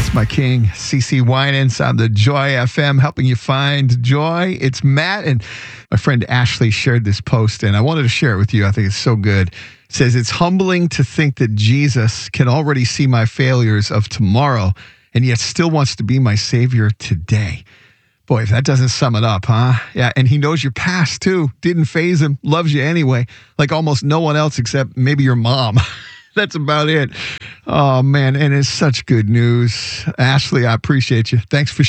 That's my king, CeCe Winans on the Joy FM, helping you find joy. It's Matt, and my friend Ashley shared this post, and I wanted to share it with you. I think it's so good. It says, it's humbling to think that Jesus can already see my failures of tomorrow, and yet still wants to be my savior today. Boy, if that doesn't sum it up, huh? Yeah, and he knows your past, too. Didn't faze him, loves you anyway, like almost no one else except maybe your mom. That's about it. Oh, man, and it's such good news. Ashley, I appreciate you. Thanks for